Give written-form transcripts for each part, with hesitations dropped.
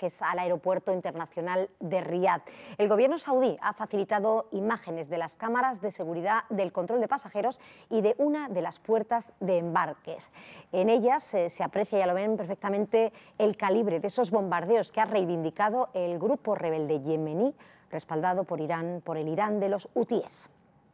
ataques al aeropuerto internacional de Riad. El gobierno saudí ha facilitado imágenes de las cámaras de seguridad del control de pasajeros y de una de las puertas de embarques. En ellas se aprecia, ya lo ven perfectamente, el calibre de esos bombardeos que ha reivindicado el grupo rebelde yemení, respaldado por el Irán de los hutíes.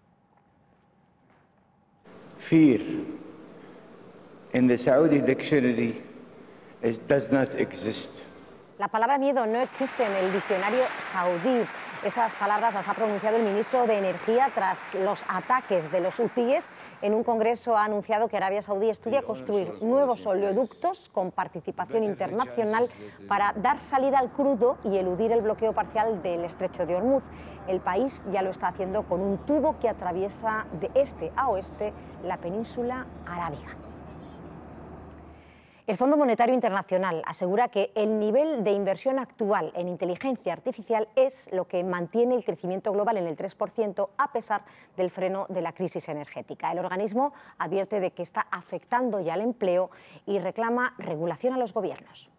Fear in the Saudi dictionary does not exist. La palabra miedo no existe en el diccionario saudí. Esas palabras las ha pronunciado el ministro de Energía tras los ataques de los hutíes. En un congreso ha anunciado que Arabia Saudí estudia construir nuevos oleoductos con participación internacional para dar salida al crudo y eludir el bloqueo parcial del estrecho de Hormuz. El país ya lo está haciendo con un tubo que atraviesa de este a oeste la península arábiga. El Fondo Monetario Internacional asegura que el nivel de inversión actual en inteligencia artificial es lo que mantiene el crecimiento global en el 3% a pesar del freno de la crisis energética. El organismo advierte de que está afectando ya al empleo y reclama regulación a los gobiernos.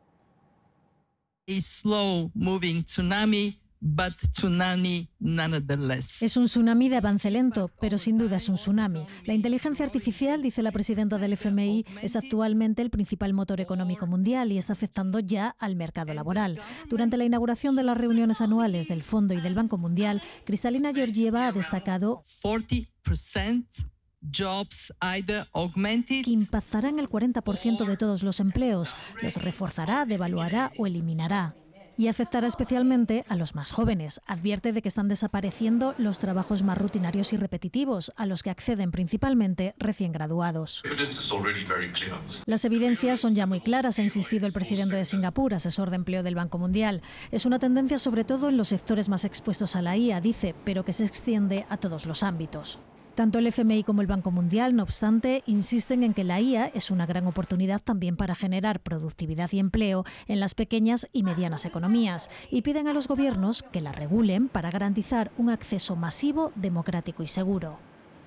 A slow moving tsunami. But tsunami nonetheless. Es un tsunami de avance lento, pero sin duda es un tsunami. La inteligencia artificial, dice la presidenta del FMI, es actualmente el principal motor económico mundial y está afectando ya al mercado laboral. Durante la inauguración de las reuniones anuales del Fondo y del Banco Mundial, Kristalina Georgieva ha destacado 40% jobs either augmented, que impactará en el 40% de todos los empleos, los reforzará, devaluará o eliminará. Y afectará especialmente a los más jóvenes. Advierte de que están desapareciendo los trabajos más rutinarios y repetitivos, a los que acceden principalmente recién graduados. Las evidencias son ya muy claras, ha insistido el presidente de Singapur, asesor de empleo del Banco Mundial. Es una tendencia sobre todo en los sectores más expuestos a la IA, dice, pero que se extiende a todos los ámbitos. Tanto el FMI como el Banco Mundial, no obstante, insisten en que la IA es una gran oportunidad también para generar productividad y empleo en las pequeñas y medianas economías y piden a los gobiernos que la regulen para garantizar un acceso masivo, democrático y seguro.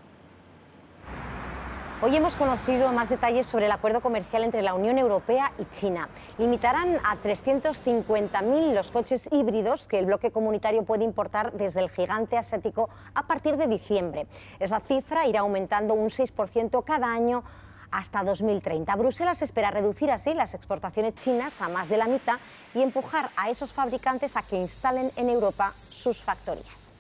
Hoy hemos conocido más detalles sobre el acuerdo comercial entre la Unión Europea y China. Limitarán a 350.000 los coches híbridos que el bloque comunitario puede importar desde el gigante asiático a partir de diciembre. Esa cifra irá aumentando un 6% cada año hasta 2030. Bruselas espera reducir así las exportaciones chinas a más de la mitad y empujar a esos fabricantes a que instalen en Europa sus factorías.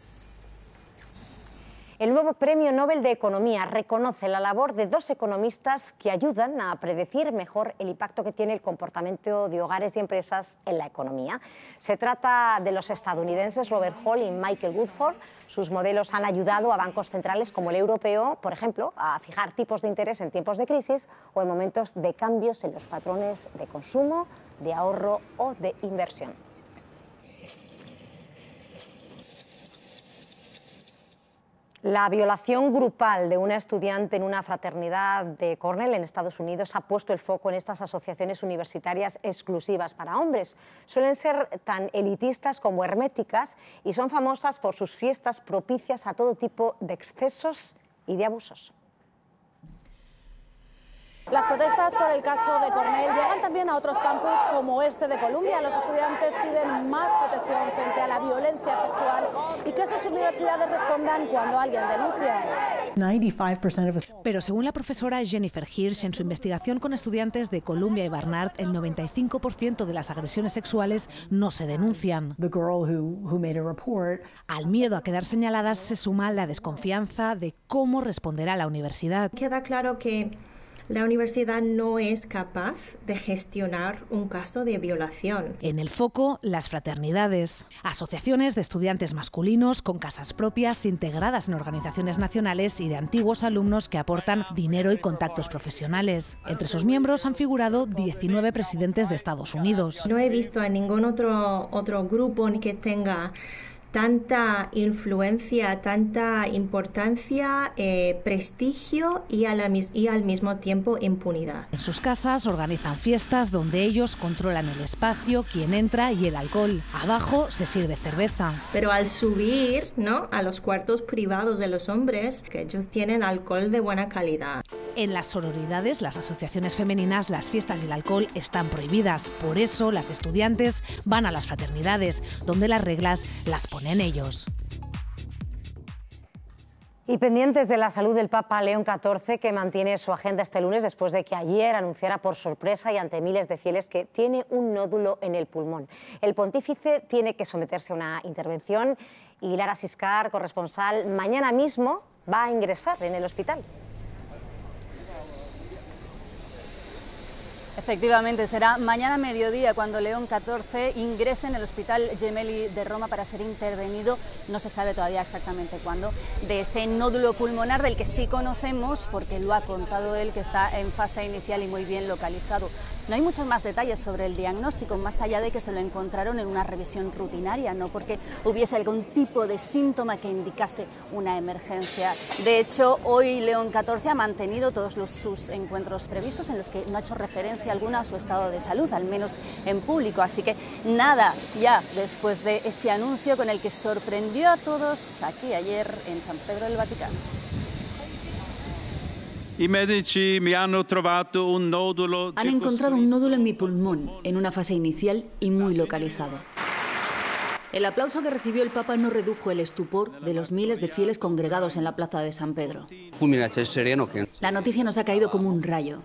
El nuevo Premio Nobel de Economía reconoce la labor de dos economistas que ayudan a predecir mejor el impacto que tiene el comportamiento de hogares y empresas en la economía. Se trata de los estadounidenses Robert Hall y Michael Woodford. Sus modelos han ayudado a bancos centrales como el europeo, por ejemplo, a fijar tipos de interés en tiempos de crisis o en momentos de cambios en los patrones de consumo, de ahorro o de inversión. La violación grupal de una estudiante en una fraternidad de Cornell en Estados Unidos ha puesto el foco en estas asociaciones universitarias exclusivas para hombres. Suelen ser tan elitistas como herméticas y son famosas por sus fiestas propicias a todo tipo de excesos y de abusos. Las protestas por el caso de Cornell llegan también a otros campus como este de Columbia. Los estudiantes piden más protección frente a la violencia sexual y que sus universidades respondan cuando alguien denuncia. Pero según la profesora Jennifer Hirsch, en su investigación con estudiantes de Columbia y Barnard, el 95% de las agresiones sexuales no se denuncian. Al miedo a quedar señaladas se suma la desconfianza de cómo responderá la universidad. Queda claro que la universidad no es capaz de gestionar un caso de violación. En el foco, las fraternidades. Asociaciones de estudiantes masculinos con casas propias integradas en organizaciones nacionales y de antiguos alumnos que aportan dinero y contactos profesionales. Entre sus miembros han figurado 19 presidentes de Estados Unidos. No he visto a ningún otro grupo que tenga tanta influencia, tanta importancia, prestigio y al mismo tiempo impunidad. En sus casas organizan fiestas donde ellos controlan el espacio, quién entra y el alcohol. Abajo se sirve cerveza. Pero al subir, ¿no?, a los cuartos privados de los hombres, que ellos tienen alcohol de buena calidad. En las sororidades, las asociaciones femeninas, las fiestas y el alcohol están prohibidas. Por eso las estudiantes van a las fraternidades, donde las reglas las ponen ellos. Y pendientes de la salud del Papa León XIV, que mantiene su agenda este lunes después de que ayer anunciara por sorpresa y ante miles de fieles que tiene un nódulo en el pulmón. El pontífice tiene que someterse a una intervención y Lara Siscar, corresponsal, mañana mismo va a ingresar en el hospital. Efectivamente, será mañana a mediodía cuando León XIV ingrese en el Hospital Gemelli de Roma para ser intervenido, no se sabe todavía exactamente cuándo, de ese nódulo pulmonar del que sí conocemos, porque lo ha contado él, que está en fase inicial y muy bien localizado. No hay muchos más detalles sobre el diagnóstico, más allá de que se lo encontraron en una revisión rutinaria, no porque hubiese algún tipo de síntoma que indicase una emergencia. De hecho, hoy León XIV ha mantenido todos sus encuentros previstos en los que no ha hecho referencia alguna a su estado de salud, al menos en público. Así que nada, ya después de ese anuncio con el que sorprendió a todos aquí ayer en San Pedro del Vaticano. Han encontrado un nódulo en mi pulmón, en una fase inicial y muy localizado. El aplauso que recibió el Papa no redujo el estupor de los miles de fieles congregados en la plaza de San Pedro. La noticia nos ha caído como un rayo.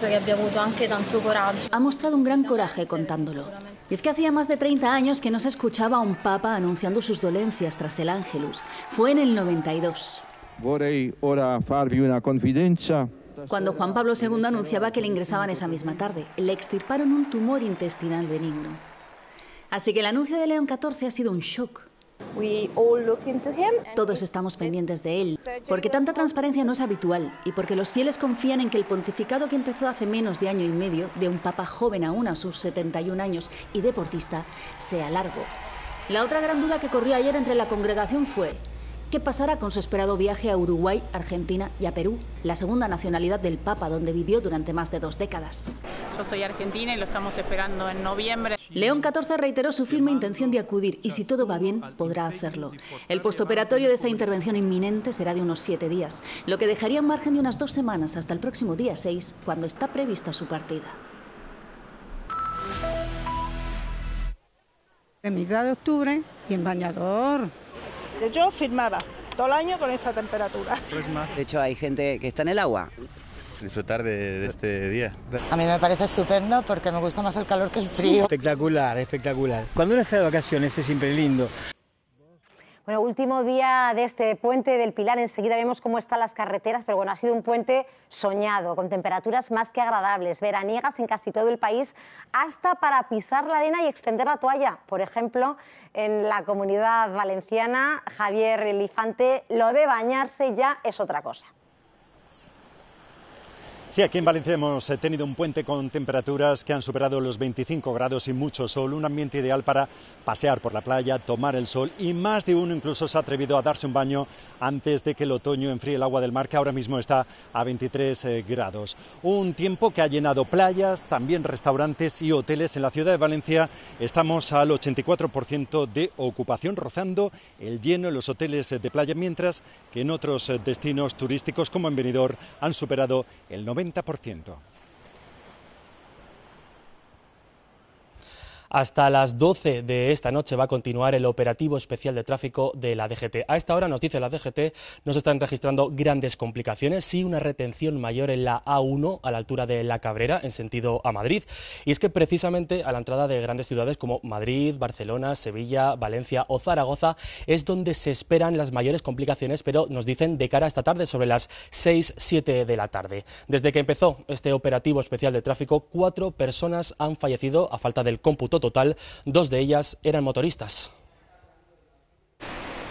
Ha mostrado un gran coraje contándolo. Y es que hacía más de 30 años que no se escuchaba a un Papa anunciando sus dolencias tras el Ángelus. Fue en el 92. Vorrei ora farvi una confidenza. Cuando Juan Pablo II anunciaba que le ingresaban esa misma tarde, le extirparon un tumor intestinal benigno. Así que el anuncio de León XIV ha sido un shock. Todos estamos pendientes de él, porque tanta transparencia no es habitual y porque los fieles confían en que el pontificado que empezó hace menos de año y medio, de un papa joven aún a sus 71 años y deportista, sea largo. La otra gran duda que corrió ayer entre la congregación fue: ¿qué pasará con su esperado viaje a Uruguay, Argentina y a Perú, la segunda nacionalidad del Papa, donde vivió durante más de 2 décadas? Yo soy argentina y lo estamos esperando en noviembre. León XIV reiteró su firme intención de acudir y, si todo va bien, podrá hacerlo. El postoperatorio de esta intervención inminente será de unos 7 días, lo que dejaría un margen de unas 2 semanas hasta el próximo día 6, cuando está prevista su partida. En mitad de octubre y en bañador. Yo firmaba todo el año con esta temperatura. De hecho, hay gente que está en el agua. Disfrutar de este día. A mí me parece estupendo porque me gusta más el calor que el frío. Espectacular, espectacular. Cuando uno está de vacaciones es siempre lindo. Bueno, último día de este puente del Pilar, enseguida vemos cómo están las carreteras, pero bueno, ha sido un puente soñado, con temperaturas más que agradables, veraniegas en casi todo el país, hasta para pisar la arena y extender la toalla. Por ejemplo, en la Comunidad Valenciana, Javier Elifante, lo de bañarse ya es otra cosa. Sí, aquí en Valencia hemos tenido un puente con temperaturas que han superado los 25 grados y mucho sol, un ambiente ideal para pasear por la playa, tomar el sol, y más de uno incluso se ha atrevido a darse un baño antes de que el otoño enfríe el agua del mar, que ahora mismo está a 23 grados. Un tiempo que ha llenado playas, también restaurantes y hoteles. En la ciudad de Valencia estamos al 84% de ocupación, rozando el lleno en los hoteles de playa, mientras que en otros destinos turísticos como en Benidorm han superado el 90%. Hasta las 12 de esta noche va a continuar el operativo especial de tráfico de la DGT. A esta hora, nos dice la DGT, no se están registrando grandes complicaciones, sí una retención mayor en la A1 a la altura de La Cabrera, en sentido a Madrid. Y es que precisamente a la entrada de grandes ciudades como Madrid, Barcelona, Sevilla, Valencia o Zaragoza es donde se esperan las mayores complicaciones, pero nos dicen de cara a esta tarde, sobre las 6-7 de la tarde. Desde que empezó este operativo especial de tráfico, 4 personas han fallecido a falta del cómputo total, 2 de ellas eran motoristas.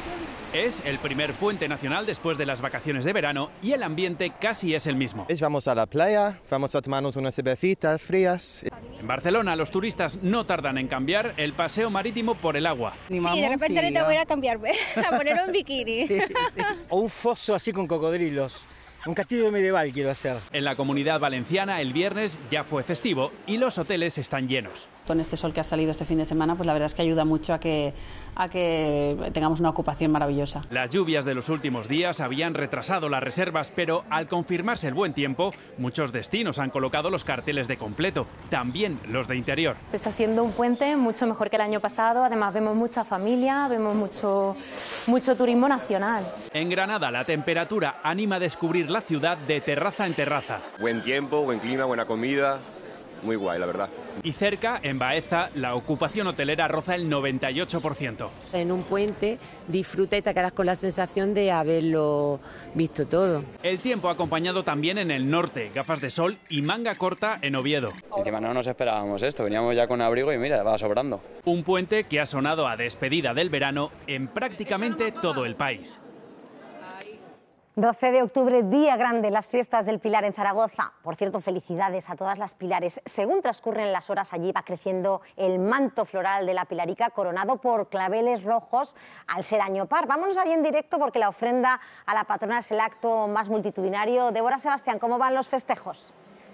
Es el primer puente nacional después de las vacaciones de verano y el ambiente casi es el mismo. Vamos a la playa, vamos a tomarnos unas cervecitas frías. En Barcelona los turistas no tardan en cambiar el paseo marítimo por el agua. Sí, de repente te voy a cambiarme, a poner un bikini. Sí. O un foso así con cocodrilos. Un castillo medieval quiero hacer. En la Comunidad Valenciana el viernes ya fue festivo y los hoteles están llenos. Con este sol que ha salido este fin de semana, pues la verdad es que ayuda mucho a que tengamos una ocupación maravillosa. Las lluvias de los últimos días habían retrasado las reservas, pero al confirmarse el buen tiempo, muchos destinos han colocado los carteles de completo, también los de interior. Está siendo un puente mucho mejor que el año pasado, además vemos mucha familia, vemos mucho turismo nacional. En Granada la temperatura anima a descubrir la ciudad de terraza en terraza. Buen tiempo, buen clima, buena comida. Muy guay, la verdad. Y cerca, en Baeza, la ocupación hotelera roza el 98%. En un puente disfruta y te quedas con la sensación de haberlo visto todo. El tiempo ha acompañado también en el norte, gafas de sol y manga corta en Oviedo. Encima no nos esperábamos esto, veníamos ya con abrigo y mira, va sobrando. Un puente que ha sonado a despedida del verano en prácticamente todo el país. 12 de octubre, día grande, las fiestas del Pilar en Zaragoza. Por cierto, felicidades a todas las pilares. Según transcurren las horas, allí va creciendo el manto floral de la Pilarica, coronado por claveles rojos al ser año par. Vámonos allí en directo porque la ofrenda a la patrona es el acto más multitudinario. Débora, Sebastián, ¿cómo van los festejos?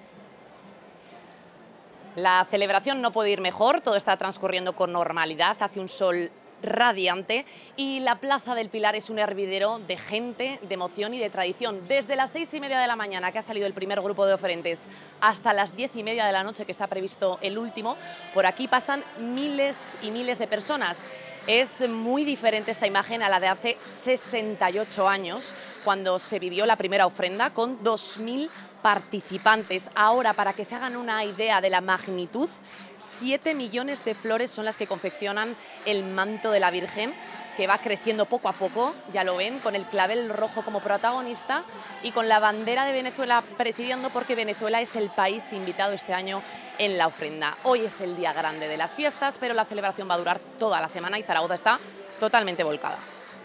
La celebración no puede ir mejor, todo está transcurriendo con normalidad, hace un sol radiante y la Plaza del Pilar es un hervidero de gente, de emoción y de tradición. Desde las 6:30 de la mañana, que ha salido el primer grupo de oferentes, hasta las 10:30 de la noche, que está previsto el último, por aquí pasan miles y miles de personas. Es muy diferente esta imagen a la de hace 68 años, cuando se vivió la primera ofrenda con 2.000 participantes. Ahora, para que se hagan una idea de la magnitud, 7 millones de flores son las que confeccionan el manto de la Virgen, que va creciendo poco a poco, ya lo ven, con el clavel rojo como protagonista y con la bandera de Venezuela presidiendo, porque Venezuela es el país invitado este año en la ofrenda. Hoy es el día grande de las fiestas, pero la celebración va a durar toda la semana y Zaragoza está totalmente volcada.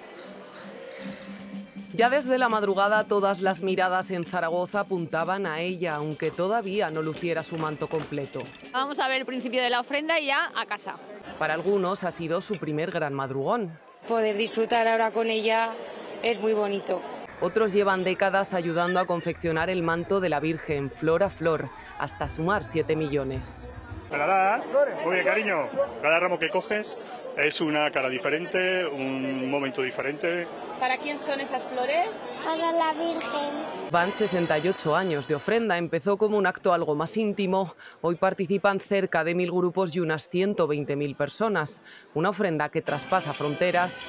Ya desde la madrugada todas las miradas en Zaragoza apuntaban a ella, aunque todavía no luciera su manto completo. Vamos a ver el principio de la ofrenda y ya a casa. Para algunos ha sido su primer gran madrugón. Poder disfrutar ahora con ella es muy bonito. Otros llevan décadas ayudando a confeccionar el manto de la Virgen, flor a flor, hasta sumar 7 millones. ¿Me la das? Oye, cariño, cada ramo que coges es una cara diferente, un momento diferente. ¿Para quién son esas flores? Para la Virgen. Van 68 años de ofrenda. Empezó como un acto algo más íntimo. Hoy participan cerca de 1.000 grupos y unas 120.000 personas. Una ofrenda que traspasa fronteras.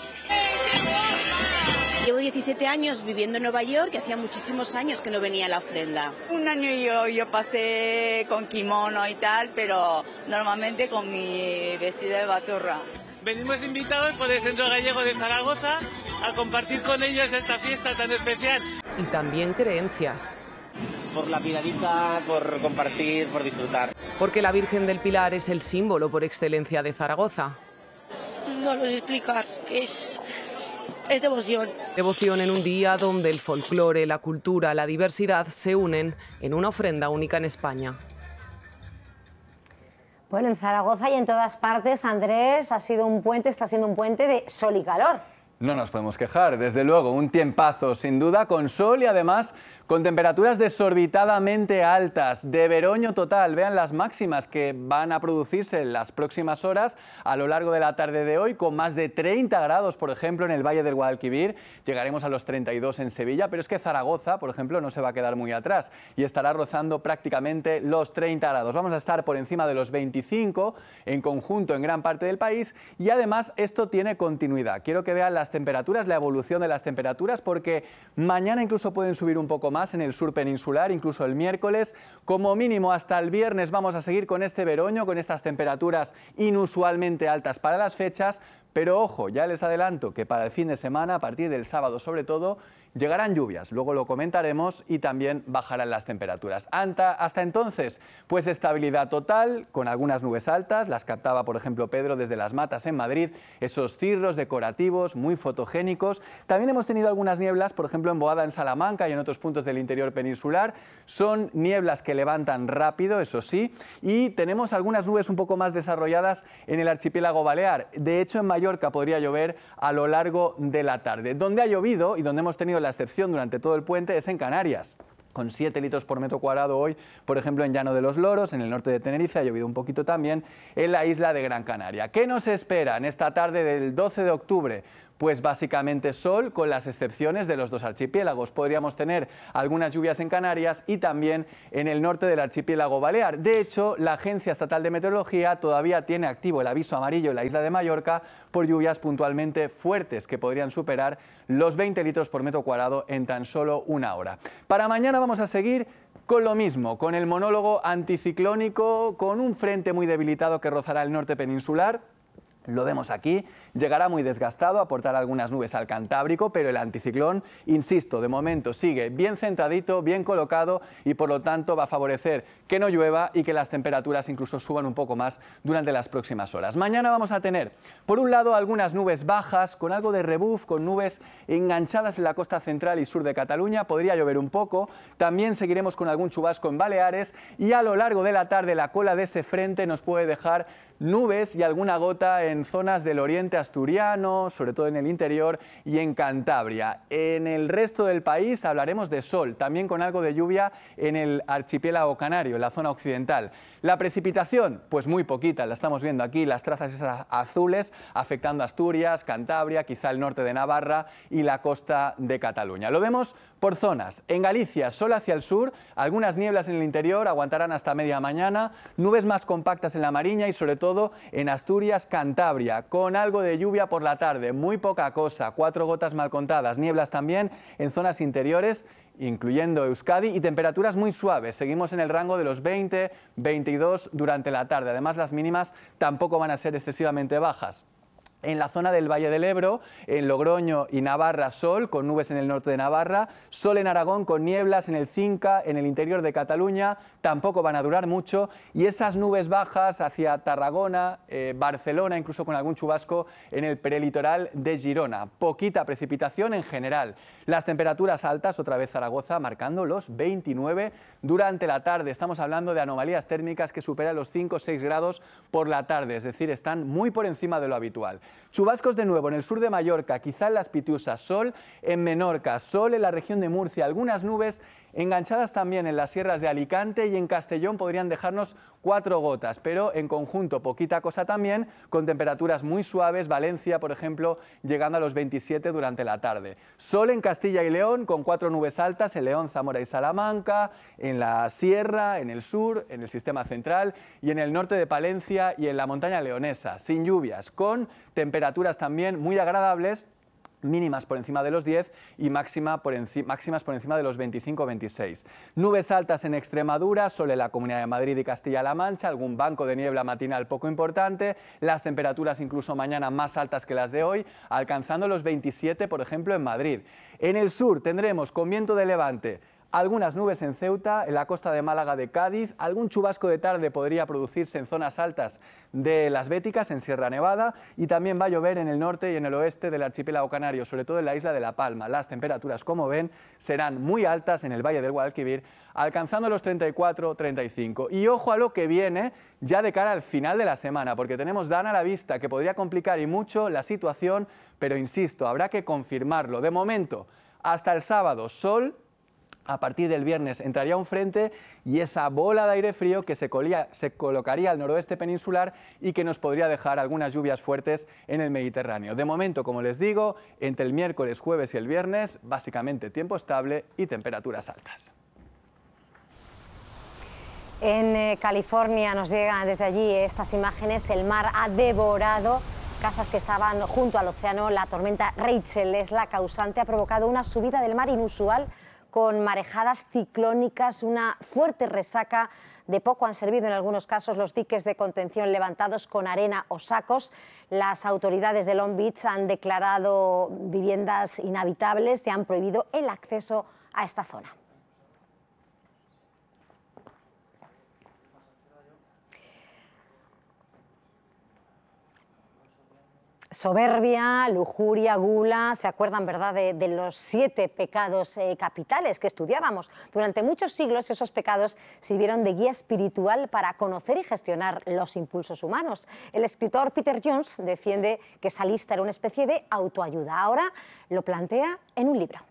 Llevo 17 años viviendo en Nueva York y hacía muchísimos años que no venía a la ofrenda. Un año yo pasé con kimono y tal, pero normalmente con mi vestido de baturra. Venimos invitados por el Centro Gallego de Zaragoza a compartir con ellos esta fiesta tan especial. Y también creencias. Por la Pilarica, por compartir, por disfrutar. Porque la Virgen del Pilar es el símbolo por excelencia de Zaragoza. No lo sé explicar, es devoción. Devoción en un día donde el folclore, la cultura, la diversidad se unen en una ofrenda única en España. Bueno, en Zaragoza y en todas partes, Andrés, está siendo un puente de sol y calor. No nos podemos quejar, desde luego, un tiempazo sin duda, con sol y además con temperaturas desorbitadamente altas, de veroño total. Vean las máximas que van a producirse en las próximas horas a lo largo de la tarde de hoy, con más de 30 grados, por ejemplo, en el Valle del Guadalquivir. Llegaremos a los 32 en Sevilla, pero es que Zaragoza, por ejemplo, no se va a quedar muy atrás y estará rozando prácticamente los 30 grados. Vamos a estar por encima de los 25 en conjunto en gran parte del país y además esto tiene continuidad. Quiero que vean las temperaturas, la evolución de las temperaturas, porque mañana incluso pueden subir un poco más en el sur peninsular, incluso el miércoles. Como mínimo hasta el viernes vamos a seguir con este veroño, con estas temperaturas inusualmente altas para las fechas, pero ojo, ya les adelanto que para el fin de semana, a partir del sábado sobre todo, llegarán lluvias, luego lo comentaremos, y también bajarán las temperaturas. Hasta entonces, pues estabilidad total, con algunas nubes altas, las captaba por ejemplo Pedro desde Las Matas en Madrid, esos cirros decorativos muy fotogénicos. También hemos tenido algunas nieblas, por ejemplo en Boada, en Salamanca y en otros puntos del interior peninsular. Son nieblas que levantan rápido, eso sí, y tenemos algunas nubes un poco más desarrolladas en el archipiélago balear. De hecho, en Mallorca podría llover a lo largo de la tarde. Donde ha llovido y donde hemos tenido la excepción durante todo el puente es en Canarias, con 7 litros por metro cuadrado hoy, por ejemplo en Llano de los Loros, en el norte de Tenerife, ha llovido un poquito también en la isla de Gran Canaria. ¿Qué nos espera en esta tarde del 12 de octubre? Pues básicamente sol, con las excepciones de los dos archipiélagos. Podríamos tener algunas lluvias en Canarias y también en el norte del archipiélago balear. De hecho, la Agencia Estatal de Meteorología todavía tiene activo el aviso amarillo en la isla de Mallorca por lluvias puntualmente fuertes que podrían superar los 20 litros por metro cuadrado en tan solo una hora. Para mañana vamos a seguir con lo mismo, con el monólogo anticiclónico, con un frente muy debilitado que rozará el norte peninsular. Lo vemos aquí, llegará muy desgastado, aportará algunas nubes al Cantábrico, pero el anticiclón, insisto, de momento sigue bien centradito, bien colocado y por lo tanto va a favorecer que no llueva y que las temperaturas incluso suban un poco más durante las próximas horas. Mañana vamos a tener, por un lado, algunas nubes bajas, con algo de rebuf, con nubes enganchadas en la costa central y sur de Cataluña, podría llover un poco, también seguiremos con algún chubasco en Baleares y a lo largo de la tarde la cola de ese frente nos puede dejar nubes y alguna gota en zonas del oriente asturiano, sobre todo en el interior y en Cantabria. En el resto del país hablaremos de sol, también con algo de lluvia en el archipiélago canario, en la zona occidental. La precipitación, pues muy poquita, la estamos viendo aquí, las trazas esas azules afectando a Asturias, Cantabria, quizá el norte de Navarra y la costa de Cataluña. Lo vemos por zonas. En Galicia, sol hacia el sur, algunas nieblas en el interior, aguantarán hasta media mañana, nubes más compactas en la Mariña y sobre todo en Asturias, Cantabria, con algo de lluvia por la tarde, muy poca cosa, 4 gotas mal contadas, nieblas también en zonas interiores, incluyendo Euskadi, y temperaturas muy suaves. Seguimos en el rango de los 20, 22 durante la tarde. Además, las mínimas tampoco van a ser excesivamente bajas. En la zona del Valle del Ebro, en Logroño y Navarra, sol, con nubes en el norte de Navarra, sol en Aragón con nieblas en el Cinca, en el interior de Cataluña, tampoco van a durar mucho, y esas nubes bajas hacia Tarragona, Barcelona, incluso con algún chubasco en el prelitoral de Girona. Poquita precipitación en general. Las temperaturas altas, otra vez Zaragoza, marcando los 29 durante la tarde. Estamos hablando de anomalías térmicas que superan los 5 o 6 grados por la tarde, es decir, están muy por encima de lo habitual. Chubascos de nuevo en el sur de Mallorca, quizá en las Pitiusas, sol en Menorca, sol en la región de Murcia, algunas nubes enganchadas también en las sierras de Alicante y en Castellón podrían dejarnos 4 gotas, pero en conjunto poquita cosa también, con temperaturas muy suaves, Valencia, por ejemplo, llegando a los 27 durante la tarde. Sol en Castilla y León, con 4 nubes altas en León, Zamora y Salamanca, en la sierra, en el sur, en el sistema central y en el norte de Palencia y en la montaña leonesa, sin lluvias, con temperaturas también muy agradables, mínimas por encima de los 10 y máximas por encima de los 25-26. Nubes altas en Extremadura, sol en la Comunidad de Madrid y Castilla-La Mancha, algún banco de niebla matinal poco importante, las temperaturas incluso mañana más altas que las de hoy, alcanzando los 27, por ejemplo, en Madrid. En el sur tendremos con viento de levante algunas nubes en Ceuta, en la costa de Málaga, de Cádiz, algún chubasco de tarde podría producirse en zonas altas de las Béticas, en Sierra Nevada, y también va a llover en el norte y en el oeste del archipiélago canario, sobre todo en la isla de La Palma. Las temperaturas, como ven, serán muy altas en el Valle del Guadalquivir, alcanzando los 34-35. Y ojo a lo que viene ya de cara al final de la semana, porque tenemos Dana a la vista, que podría complicar y mucho la situación, pero insisto, habrá que confirmarlo. De momento, hasta el sábado, sol. A partir del viernes entraría un frente y esa bola de aire frío que se colocaría al noroeste peninsular y que nos podría dejar algunas lluvias fuertes en el Mediterráneo. De momento, como les digo, entre el miércoles, jueves y el viernes, básicamente tiempo estable y temperaturas altas. En California nos llegan desde allí estas imágenes. El mar ha devorado casas que estaban junto al océano. La tormenta Rachel es la causante, ha provocado una subida del mar inusual con marejadas ciclónicas, una fuerte resaca De poco han servido en algunos casos los diques de contención levantados con arena o sacos. Las autoridades de Long Beach han declarado viviendas inhabitables y han prohibido el acceso a esta zona. Soberbia, lujuria, gula, ¿se acuerdan, verdad, de los 7 pecados capitales que estudiábamos? Durante muchos siglos esos pecados sirvieron de guía espiritual para conocer y gestionar los impulsos humanos. El escritor Peter Jones defiende que esa lista era una especie de autoayuda. Ahora lo plantea en un libro.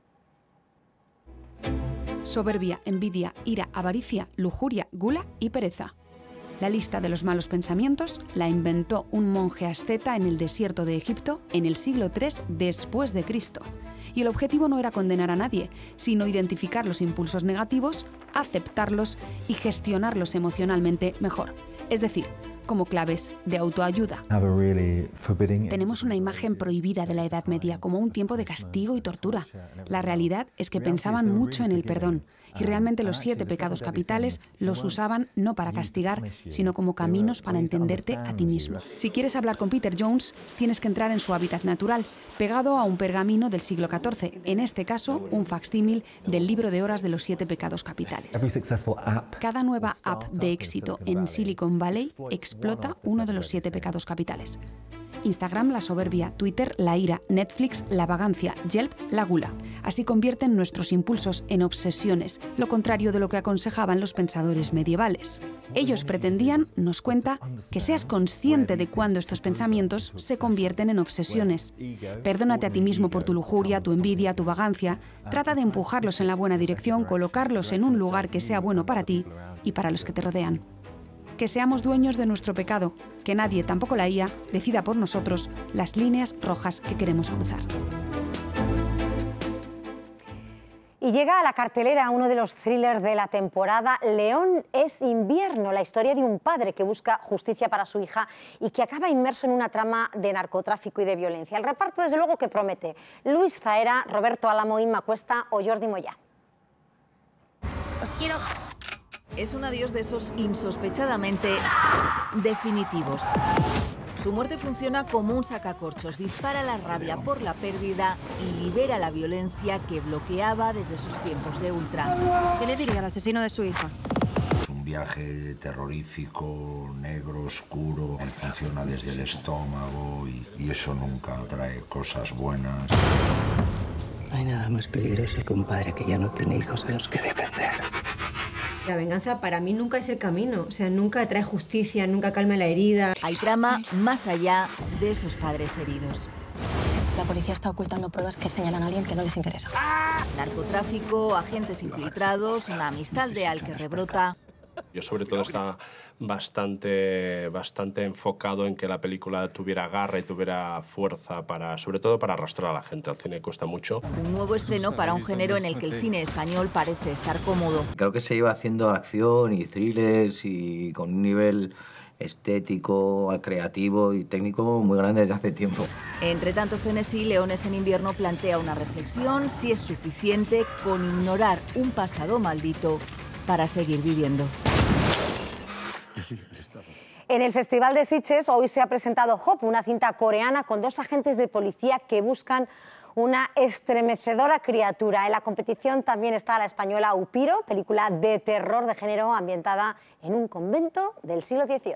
Soberbia, envidia, ira, avaricia, lujuria, gula y pereza. La lista de los malos pensamientos la inventó un monje asceta en el desierto de Egipto en el siglo III después de Cristo. Y el objetivo no era condenar a nadie, sino identificar los impulsos negativos, aceptarlos y gestionarlos emocionalmente mejor. Es decir, como claves de autoayuda. Tenemos una imagen prohibida de la Edad Media, como un tiempo de castigo y tortura. La realidad es que pensaban mucho en el perdón, y realmente los 7 pecados capitales los usaban no para castigar, sino como caminos para entenderte a ti mismo. Si quieres hablar con Peter Jones, tienes que entrar en su hábitat natural, pegado a un pergamino del siglo XIV, en este caso un facsímil del libro de horas de los 7 pecados capitales. Cada nueva app de éxito en Silicon Valley explota uno de los 7 pecados capitales. Instagram, la soberbia; Twitter, la ira; Netflix, la vagancia; Yelp, la gula. Así convierten nuestros impulsos en obsesiones, lo contrario de lo que aconsejaban los pensadores medievales. Ellos pretendían, nos cuenta, que seas consciente de cuándo estos pensamientos se convierten en obsesiones. Perdónate a ti mismo por tu lujuria, tu envidia, tu vagancia. Trata de empujarlos en la buena dirección, colocarlos en un lugar que sea bueno para ti y para los que te rodean. Que seamos dueños de nuestro pecado, que nadie, tampoco la IA, decida por nosotros las líneas rojas que queremos cruzar. Y llega a la cartelera uno de los thrillers de la temporada, León es invierno, la historia de un padre que busca justicia para su hija y que acaba inmerso en una trama de narcotráfico y de violencia. El reparto, desde luego, que promete: Luis Zaera, Roberto Álamo, Inma Cuesta o Jordi Moyá. Os quiero. Es un adiós de esos insospechadamente definitivos. Su muerte funciona como un sacacorchos, dispara la rabia por la pérdida y libera la violencia que bloqueaba desde sus tiempos de ultra. ¿Qué le diría al asesino de su hija? Es un viaje terrorífico, negro, oscuro. Él funciona desde el estómago y eso nunca trae cosas buenas. No hay nada más peligroso que un padre que ya no tiene hijos de los que defender. La venganza para mí nunca es el camino, o sea, nunca trae justicia, nunca calma la herida. Hay trama más allá de esos padres heridos. La policía está ocultando pruebas que señalan a alguien que no les interesa. Narcotráfico, agentes infiltrados, una amistad leal que rebrota. Yo sobre todo está bastante enfocado en que la película tuviera garra y tuviera fuerza, sobre todo para arrastrar a la gente. Al cine cuesta mucho. Un nuevo estreno para un género en el que el cine español parece estar cómodo. Creo que se iba haciendo acción y thrillers y con un nivel estético, creativo y técnico muy grande desde hace tiempo. Entre tanto frenesí, Leones en invierno plantea una reflexión: si es suficiente con ignorar un pasado maldito para seguir viviendo. En el Festival de Sitges hoy se ha presentado Hope, una cinta coreana con 2 agentes de policía que buscan una estremecedora criatura. En la competición también está la española Upiro, película de terror de género ambientada en un convento del siglo XVIII.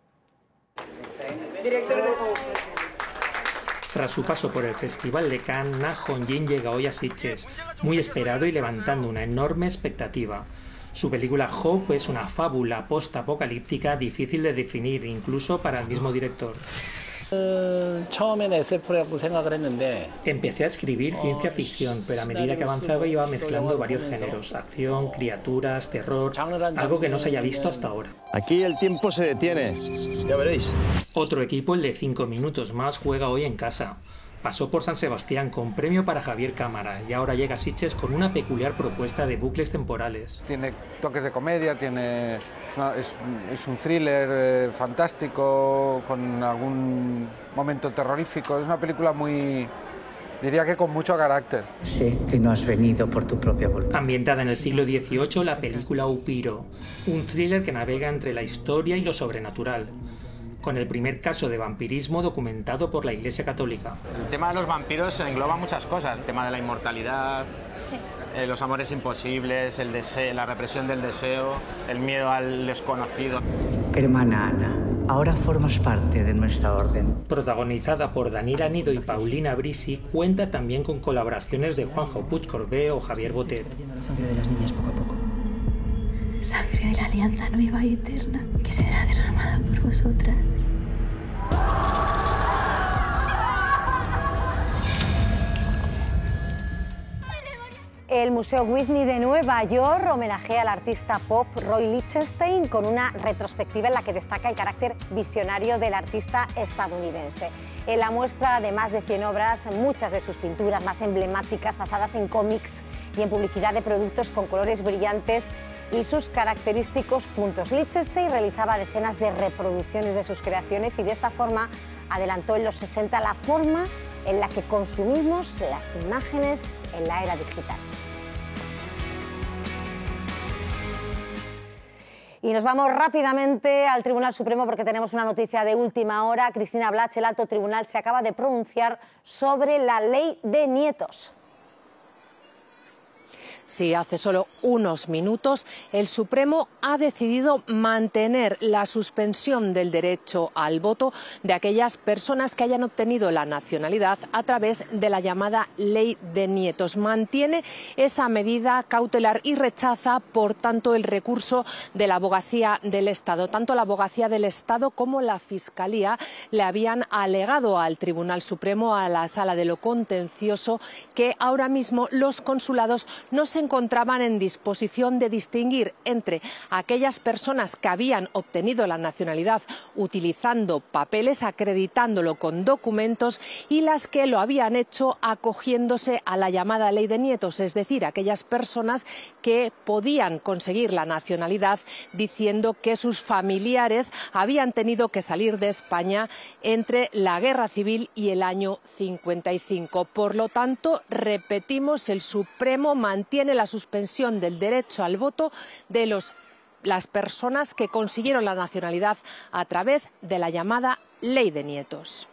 Tras su paso por el Festival de Cannes, Na Hong-jin llega hoy a Sitges, muy esperado y levantando una enorme expectativa. Su película Hope es una fábula post-apocalíptica difícil de definir, incluso para el mismo director. Empecé a escribir ciencia ficción, pero a medida que avanzaba iba mezclando varios géneros: acción, criaturas, terror, algo que no se haya visto hasta ahora. Aquí el tiempo se detiene, ya veréis. Otro equipo, el de 5 minutos más, juega hoy en casa. Pasó por San Sebastián con premio para Javier Cámara y ahora llega a Sitges con una peculiar propuesta de bucles temporales. Tiene toques de comedia, es un thriller fantástico con algún momento terrorífico. Es una película muy diría que con mucho carácter. Sé que no has venido por tu propia voluntad. Ambientada en el siglo XVIII, la película Upiro, un thriller que navega entre la historia y lo sobrenatural, con el primer caso de vampirismo documentado por la Iglesia Católica. El tema de los vampiros engloba muchas cosas, el tema de la inmortalidad, los amores imposibles, el deseo, la represión del deseo, el miedo al desconocido. Hermana Ana, ahora formas parte de nuestra orden. Protagonizada por Daniel Anido y Paulina Brisi, cuenta también con colaboraciones de Juanjo Puig-Corbé o Javier Botet. La sangre de las niñas poco a poco. Sangre de la alianza nueva y eterna que será derramada por vosotras. El Museo Whitney de Nueva York homenajea al artista pop Roy Lichtenstein con una retrospectiva en la que destaca el carácter visionario del artista estadounidense. En la muestra de más de 100 obras, muchas de sus pinturas más emblemáticas basadas en cómics y en publicidad de productos con colores brillantes y sus característicos puntos. Lichtenstein realizaba decenas de reproducciones de sus creaciones y de esta forma adelantó en los 60 la forma en la que consumimos las imágenes en la era digital. Y nos vamos rápidamente al Tribunal Supremo porque tenemos una noticia de última hora. Cristina Blach, el Alto Tribunal, se acaba de pronunciar sobre la ley de nietos. Sí, hace solo unos minutos el Supremo ha decidido mantener la suspensión del derecho al voto de aquellas personas que hayan obtenido la nacionalidad a través de la llamada ley de nietos. Mantiene esa medida cautelar y rechaza, por tanto, el recurso de la Abogacía del Estado. Tanto la Abogacía del Estado como la Fiscalía le habían alegado al Tribunal Supremo, a la Sala de lo Contencioso, que ahora mismo los consulados no se encontraban en disposición de distinguir entre aquellas personas que habían obtenido la nacionalidad utilizando papeles, acreditándolo con documentos, y las que lo habían hecho acogiéndose a la llamada ley de nietos, es decir, aquellas personas que podían conseguir la nacionalidad diciendo que sus familiares habían tenido que salir de España entre la Guerra Civil y el año 55. Por lo tanto, repetimos, el Supremo mantiene la suspensión del derecho al voto de las personas que consiguieron la nacionalidad a través de la llamada ley de nietos.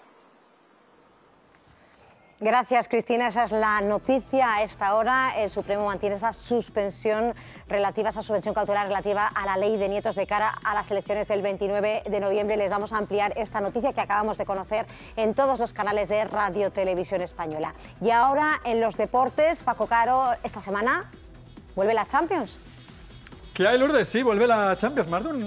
Gracias, Cristina. Esa es la noticia a esta hora. El Supremo mantiene esa suspensión cautelar relativa a la ley de nietos de cara a las elecciones del 29 de noviembre. Les vamos a ampliar esta noticia que acabamos de conocer en todos los canales de Radio Televisión Española. Y ahora, en los deportes, Paco Caro, esta semana vuelve la Champions. ¿Qué hay, Lourdes? Sí, vuelve la Champions, más de un